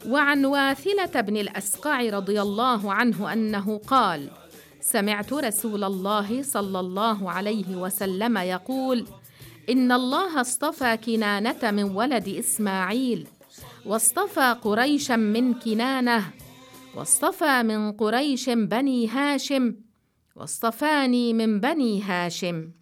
وعن واثلة بن الأسقع رضي الله عنه أنه قال: سمعت رسول الله صلى الله عليه وسلم يقول: إن الله اصطفى كنانة من ولد إسماعيل، واصطفى قريشا من كنانة، واصطفى من قريش بني هاشم، واصطفاني من بني هاشم.